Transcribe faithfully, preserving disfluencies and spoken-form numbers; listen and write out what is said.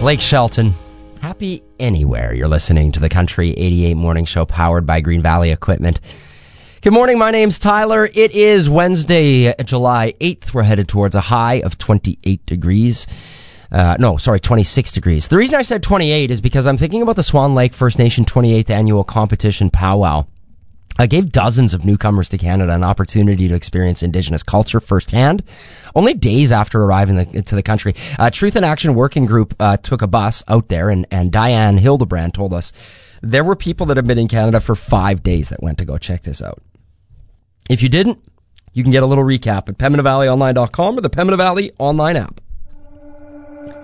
Blake Shelton. Happy anywhere you're listening to the Country eighty-eight Morning Show powered by Green Valley Equipment. Good morning, my name's Tyler. It is Wednesday, July eighth. We're headed towards a high of twenty-eight degrees. Uh, no, sorry, twenty-six degrees. The reason I said twenty-eight is because I'm thinking about the Swan Lake First Nation twenty-eighth Annual Competition Powwow. I gave dozens of newcomers to Canada an opportunity to experience Indigenous culture firsthand, only days after arriving the, to the country. Uh, Truth in Action Working Group uh, took a bus out there, and, and Diane Hildebrand told us there were people that have been in Canada for five days that went to go check this out. If you didn't, you can get a little recap at Pembina Valley Online dot com or the Pembina Valley online app.